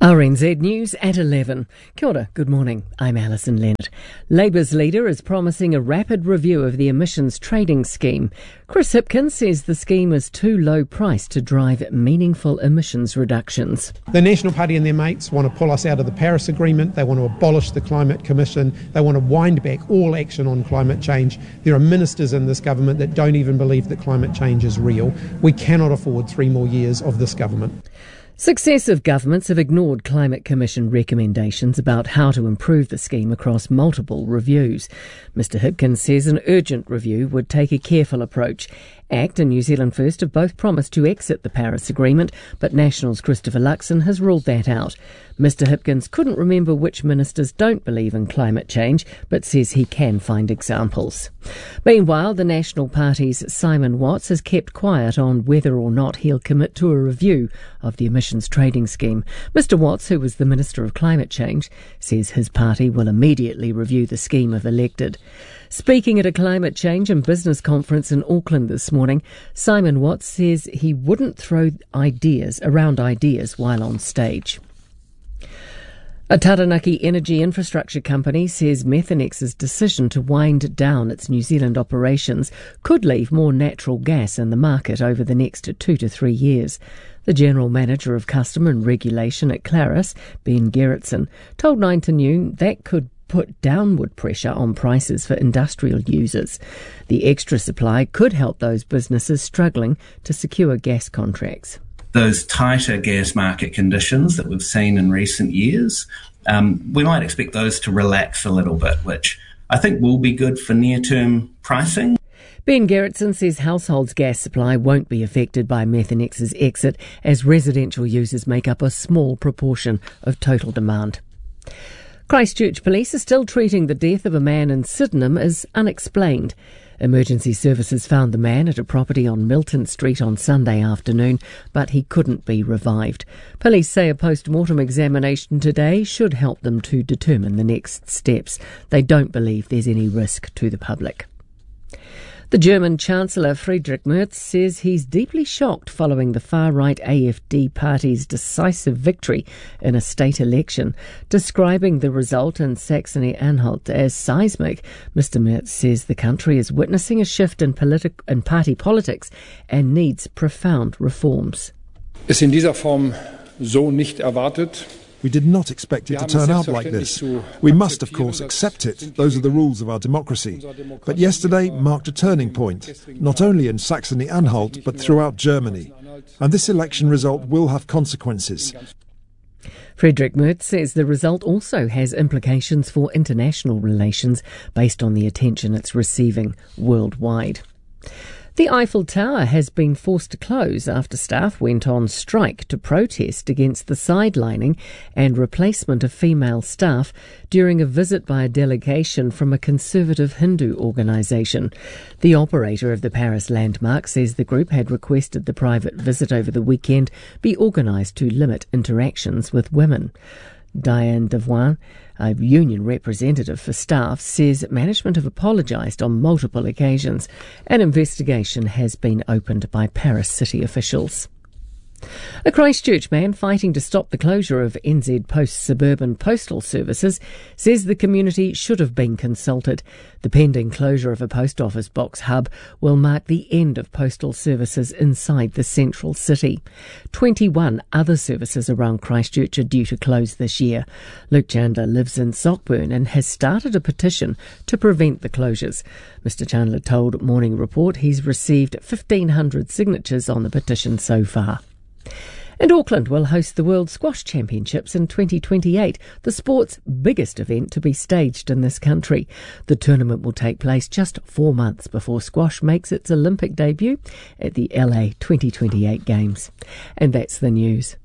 RNZ News at 11. Kia ora, good morning. I'm Alison Leonard. Labour's leader is promising a rapid review of the emissions trading scheme. Chris Hipkins says the scheme is too low priced to drive meaningful emissions reductions. The National Party and their mates want to pull us out of the Paris Agreement. They want to abolish the Climate Commission. They want to wind back all action on climate change. There are ministers in this government that don't even believe that climate change is real. We cannot afford 3 more years of this government. Successive governments have ignored Climate Commission recommendations about how to improve the scheme across multiple reviews. Mr Hipkins says an urgent review would take a careful approach. ACT and New Zealand First have both promised to exit the Paris Agreement, but National's Christopher Luxon has ruled that out. Mr Hipkins couldn't remember which ministers don't believe in climate change, but says he can find examples. Meanwhile, the National Party's Simon Watts has kept quiet on whether or not he'll commit to a review of the emissions trading scheme. Mr Watts, who was the Minister of Climate Change, says his party will immediately review the scheme if elected. Speaking at a climate change and business conference in Auckland this morning, Simon Watts says he wouldn't throw ideas while on stage. A Taranaki energy infrastructure company says Methanex's decision to wind down its New Zealand operations could leave more natural gas in the market over the next 2 to 3 years. The General Manager of Custom and Regulation at Claris, Ben Gerritsen, told 9 to Noon that could put downward pressure on prices for industrial users. The extra supply could help those businesses struggling to secure gas contracts. Those tighter gas market conditions that we've seen in recent years, we might expect those to relax a little bit, which I think will be good for near-term pricing. Ben Gerritsen says households' gas supply won't be affected by Methanex's exit, as residential users make up a small proportion of total demand. Christchurch police are still treating the death of a man in Sydenham as unexplained. Emergency services found the man at a property on Milton Street on Sunday afternoon, but he couldn't be revived. Police say a post-mortem examination today should help them to determine the next steps. They don't believe there's any risk to the public. The German Chancellor Friedrich Merz says he's deeply shocked following the far-right AfD party's decisive victory in a state election. Describing the result in Saxony-Anhalt as seismic, Mr Merz says the country is witnessing a shift in party politics and needs profound reforms. Ist in dieser Form so nicht erwartet. We did not expect it to turn out like this. We must, of course, accept it. Those are the rules of our democracy. But yesterday marked a turning point, not only in Saxony-Anhalt, but throughout Germany. And this election result will have consequences. Friedrich Merz says the result also has implications for international relations based on the attention it's receiving worldwide. The Eiffel Tower has been forced to close after staff went on strike to protest against the sidelining and replacement of female staff during a visit by a delegation from a conservative Hindu organisation. The operator of the Paris landmark says the group had requested the private visit over the weekend be organised to limit interactions with women. Diane Devoin, a union representative for staff, says management have apologised on multiple occasions. An investigation has been opened by Paris city officials. A Christchurch man fighting to stop the closure of NZ Post's suburban postal services says the community should have been consulted. The pending closure of a post office box hub will mark the end of postal services inside the central city. 21 other services around Christchurch are due to close this year. Luke Chandler lives in Sockburn and has started a petition to prevent the closures. Mr Chandler told Morning Report he's received 1,500 signatures on the petition so far. And Auckland will host the World Squash Championships in 2028, the sport's biggest event to be staged in this country. The tournament will take place just 4 months before squash makes its Olympic debut at the LA 2028 Games. And that's the news.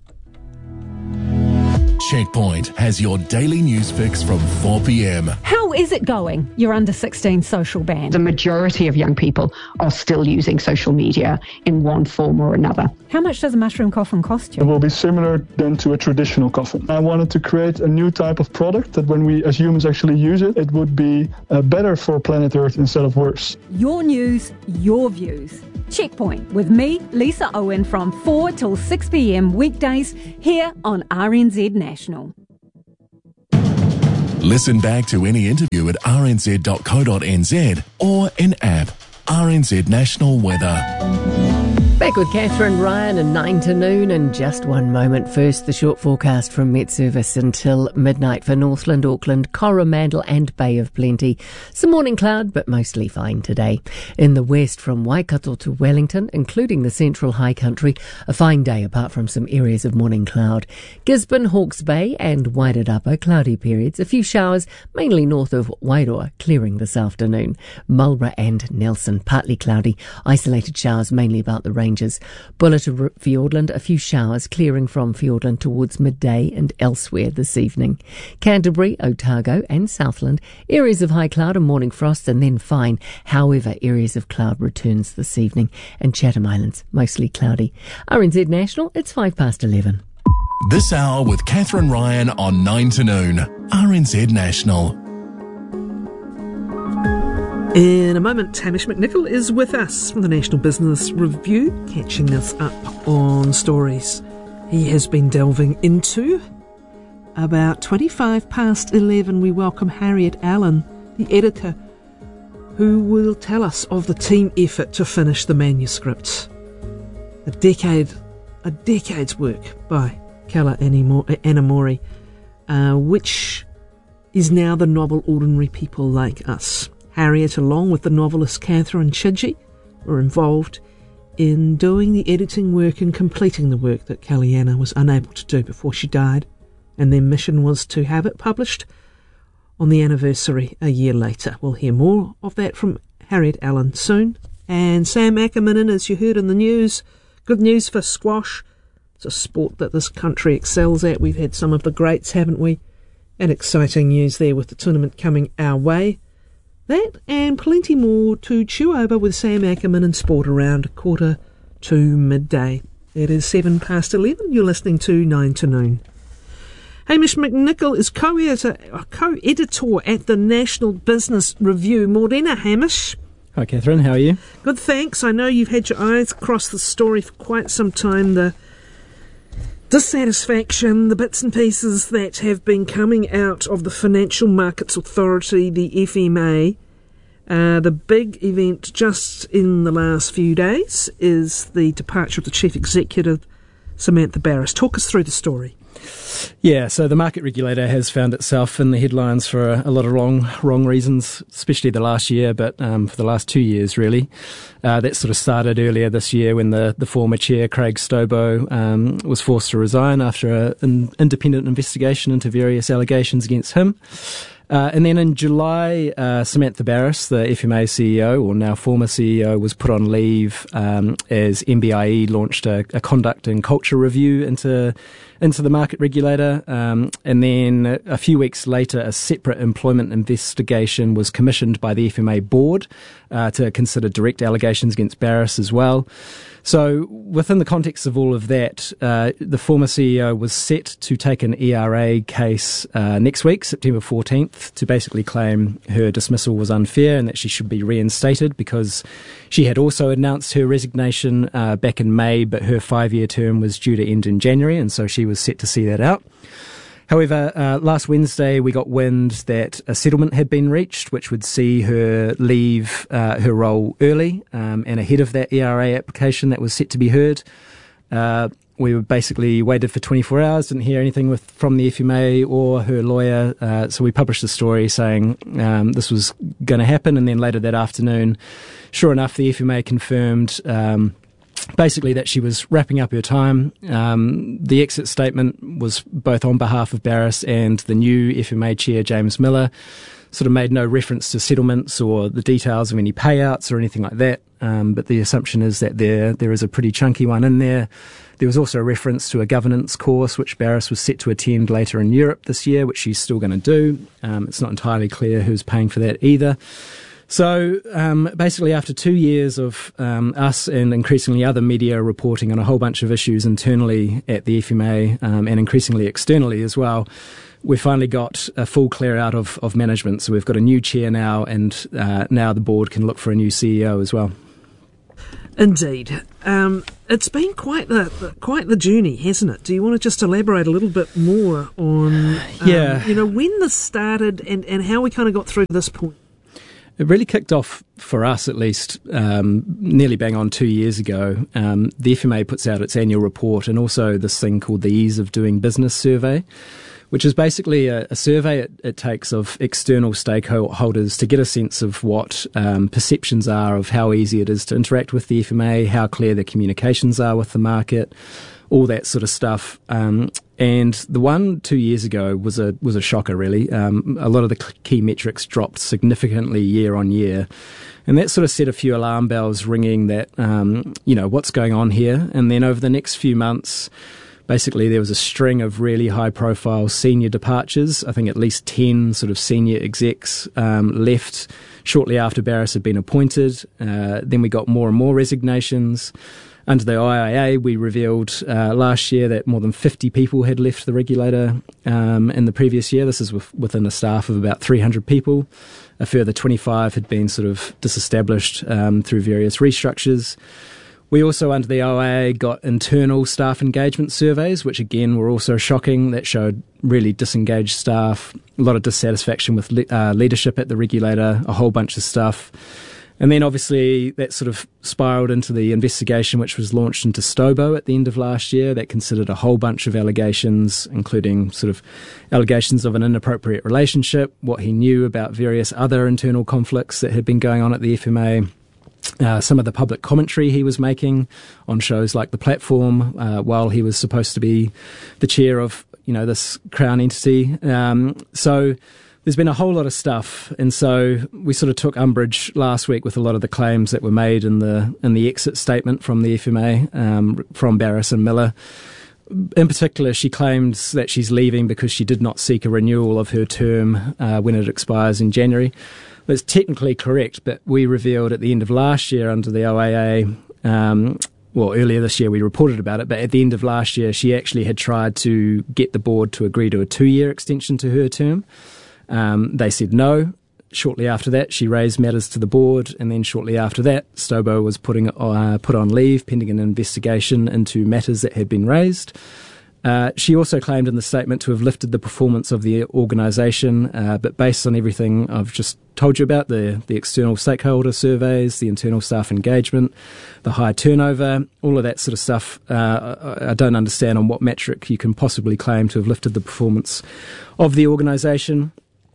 Checkpoint has your daily news fix from 4 p.m. How is it going, your under-16 social ban? The majority of young people are still using social media in one form or another. How much does a mushroom coffin cost you? It will be similar then to a traditional coffin. I wanted to create a new type of product that when we as humans actually use it, it would be better for planet Earth instead of worse. Your news, your views. Checkpoint with me, Lisa Owen, from 4 till 6 p.m. weekdays here on RNZ National. Listen back to any interview at rnz.co.nz or in app. RNZ National Weather. Back with Catherine Ryan and 9 to noon in just one moment. First, the short forecast from Met Service until midnight for Northland, Auckland, Coromandel and Bay of Plenty. Some morning cloud, but mostly fine today. In the west, from Waikato to Wellington, including the central high country, a fine day apart from some areas of morning cloud. Gisborne, Hawke's Bay and Wairarapa, cloudy periods. A few showers, mainly north of Wairoa, clearing this afternoon. Marlborough and Nelson, partly cloudy. Isolated showers, mainly about the ranges. Bulla to Fiordland, a few showers clearing from Fiordland towards midday and elsewhere this evening. Canterbury, Otago and Southland, areas of high cloud and morning frost and then fine. However, areas of cloud returns this evening, and Chatham Islands, mostly cloudy. RNZ National, it's 11:05. This hour with Catherine Ryan on 9 to noon. RNZ National. In a moment, Hamish McNichol is with us from the National Business Review, catching us up on stories he has been delving into. About 11:25, we welcome Harriet Allen, the editor, who will tell us of the team effort to finish the manuscript. A decade's work by Kala Anamori, which is now the novel Ordinary People Like Us. Harriet, along with the novelist Catherine Chidgey, were involved in doing the editing work and completing the work that Kellyanna was unable to do before she died, and their mission was to have it published on the anniversary a year later. We'll hear more of that from Harriet Allen soon. And Sam Ackerman, as you heard in the news, good news for squash. It's a sport that this country excels at. We've had some of the greats, haven't we? And exciting news there with the tournament coming our way. That and plenty more to chew over with Sam Ackerman and Sport around 11:45 midday. It is 11:07. You're listening to 9 to noon. Hamish McNichol is co-editor at the National Business Review. Morena, Hamish. Hi, Catherine. How are you? Good, thanks. I know you've had your eyes across the story for quite some time. The dissatisfaction, the bits and pieces that have been coming out of the Financial Markets Authority, the FMA. The big event just in the last few days is the departure of the Chief Executive, Samantha Barris. Talk us through the story. Yeah, so the market regulator has found itself in the headlines for a lot of wrong reasons, especially the last year, but for the last 2 years, really. That sort of started earlier this year when the former chair, Craig Stobo, was forced to resign after an independent investigation into various allegations against him. And then in July, Samantha Barris, the FMA CEO, or now former CEO, was put on leave as MBIE launched a conduct and culture review into the market regulator. And then a few weeks later, a separate employment investigation was commissioned by the FMA board to consider direct allegations against Barris as well. So within the context of all of that, the former CEO was set to take an ERA case next week, September 14th, to basically claim her dismissal was unfair and that she should be reinstated because she had also announced her resignation back in May, but her 5-year term was due to end in January, and so she was set to see that out. However, last Wednesday we got wind that a settlement had been reached, which would see her leave her role early and ahead of that ERA application that was set to be heard. We were basically waited for 24 hours, didn't hear anything from the FMA or her lawyer, so we published a story saying this was going to happen, and then later that afternoon, sure enough, the FMA confirmed basically that she was wrapping up her time. The exit statement was both on behalf of Barris and the new FMA chair, James Miller. Sort of made no reference to settlements or the details of any payouts or anything like that. But the assumption is that there is a pretty chunky one in there. There was also a reference to a governance course which Barris was set to attend later in Europe this year, which she's still going to do. It's not entirely clear who's paying for that either. So basically after 2 years of us and increasingly other media reporting on a whole bunch of issues internally at the FMA and increasingly externally as well, we finally got a full clear out of management. So we've got a new chair now, and now the board can look for a new CEO as well. Indeed. It's been quite the journey, hasn't it? Do you want to just elaborate a little bit more on when this started and how we kind of got through to this point? It really kicked off, for us at least, nearly bang on 2 years ago. The FMA puts out its annual report and also this thing called the Ease of Doing Business survey, which is basically a survey it takes of external stakeholders to get a sense of what perceptions are of how easy it is to interact with the FMA, how clear the communications are with the market, all that sort of stuff. And the one 2 years ago was a shocker, really. A lot of the key metrics dropped significantly year on year. And that sort of set a few alarm bells ringing that, what's going on here? And then over the next few months, basically, there was a string of really high-profile senior departures. I think at least 10 sort of senior execs left shortly after Barrass had been appointed. Then we got more and more resignations. Under the IIA, we revealed last year that more than 50 people had left the regulator in the previous year. This is within a staff of about 300 people. A further 25 had been sort of disestablished through various restructures. We also, under the OIA, got internal staff engagement surveys, which again were also shocking. That showed really disengaged staff, a lot of dissatisfaction with leadership at the regulator, a whole bunch of stuff. And then obviously that sort of spiralled into the investigation which was launched into Stobo at the end of last year. That considered a whole bunch of allegations, including sort of allegations of an inappropriate relationship, what he knew about various other internal conflicts that had been going on at the FMA. Some of the public commentary he was making on shows like The Platform while he was supposed to be the chair of, this Crown entity. So there's been a whole lot of stuff. And so we sort of took umbrage last week with a lot of the claims that were made in the exit statement from the FMA, from Barrass and Miller. In particular, she claims that she's leaving because she did not seek a renewal of her term when it expires in January. That's technically correct, but we revealed at the end of last year under the OIA, earlier this year we reported about it, but at the end of last year she actually had tried to get the board to agree to a 2-year extension to her term. They said no. Shortly after that, she raised matters to the board, and then shortly after that, Stobo was put on leave pending an investigation into matters that had been raised. She also claimed in the statement to have lifted the performance of the organisation, but based on everything I've just told you about, the external stakeholder surveys, the internal staff engagement, the high turnover, all of that sort of stuff, I don't understand on what metric you can possibly claim to have lifted the performance of the organisation.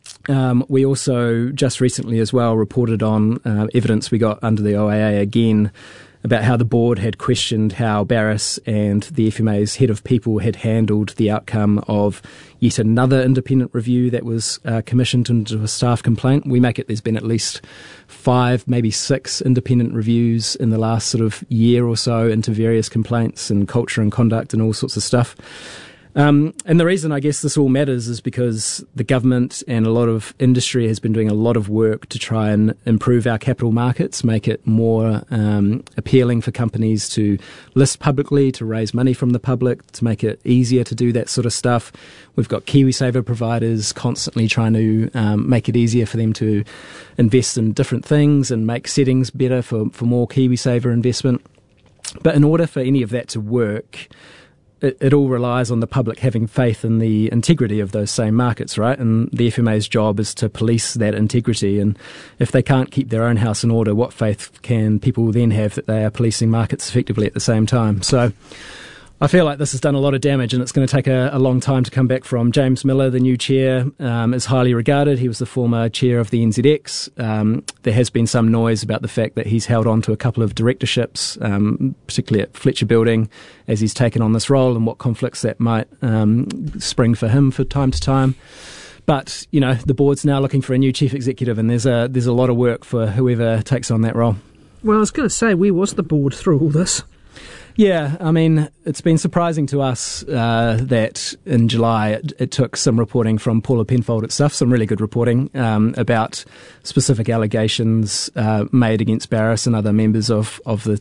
We also just recently as well reported on evidence we got under the OIA again about how the board had questioned how Barrass and the FMA's head of people had handled the outcome of yet another independent review that was commissioned into a staff complaint. We make it there's been at least 5, maybe 6 independent reviews in the last sort of year or so into various complaints and culture and conduct and all sorts of stuff. And the reason I guess this all matters is because the government and a lot of industry has been doing a lot of work to try and improve our capital markets, make it more appealing for companies to list publicly, to raise money from the public, to make it easier to do that sort of stuff. We've got KiwiSaver providers constantly trying to make it easier for them to invest in different things and make settings better for more KiwiSaver investment. But in order for any of that to work, it all relies on the public having faith in the integrity of those same markets, right? And the FMA's job is to police that integrity. And if they can't keep their own house in order, what faith can people then have that they are policing markets effectively at the same time? So I feel like this has done a lot of damage, and it's going to take a long time to come back from. James Miller, the new chair, is highly regarded. He was the former chair of the NZX. There has been some noise about the fact that he's held on to a couple of directorships, particularly at Fletcher Building, as he's taken on this role, and what conflicts that might spring for him from time to time. But, the board's now looking for a new chief executive, and there's a lot of work for whoever takes on that role. Well, I was going to say, where was the board through all this? Yeah, I mean, it's been surprising to us that in July it took some reporting from Paula Penfold itself, some really good reporting about specific allegations made against Barrass and other members of the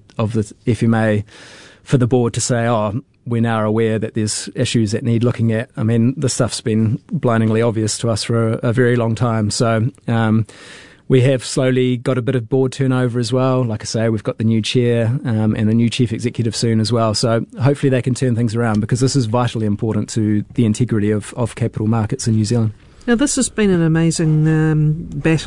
FMA for the board to say, we're now aware that there's issues that need looking at. I mean, this stuff's been blindingly obvious to us for a very long time. So We have slowly got a bit of board turnover as well. Like I say, we've got the new chair and a new chief executive soon as well. So hopefully they can turn things around, because this is vitally important to the integrity of capital markets in New Zealand. Now, this has been an amazing battle